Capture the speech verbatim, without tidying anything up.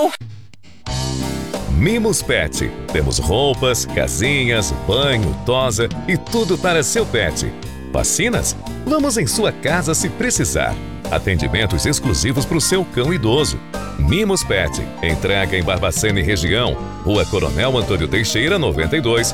Uau! Mimos Pet. Temos roupas, casinhas, banho, tosa e tudo para seu pet. Vacinas? Vamos em sua casa se precisar. Atendimentos exclusivos para o seu cão idoso. Mimos Pet. Entrega em Barbacena e região. Rua Coronel Antônio Teixeira, noventa e dois,